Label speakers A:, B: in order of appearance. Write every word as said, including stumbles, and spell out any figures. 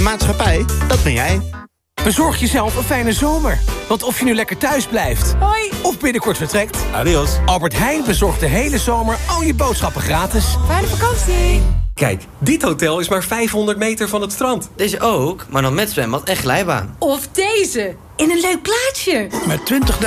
A: maatschappij, dat ben jij.
B: Bezorg jezelf een fijne zomer. Want of je nu lekker thuis blijft...
C: Hoi.
B: Of binnenkort vertrekt...
D: Adios.
B: Albert Heijn bezorgt de hele zomer al je boodschappen gratis.
C: Fijne vakantie.
D: Kijk, dit hotel is maar vijfhonderd meter van het strand.
E: Deze ook, maar dan met zwembad en glijbaan.
C: Of deze, in een leuk plaatsje.
F: Met twintig